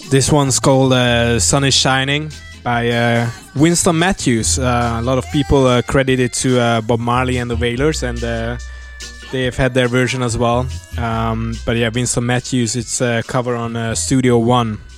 This one's called Sun is Shining by Winston Matthews. A lot of people credit it to Bob Marley and the Wailers, and they have had their version as well. But yeah, Winston Matthews, it's a cover on Studio One.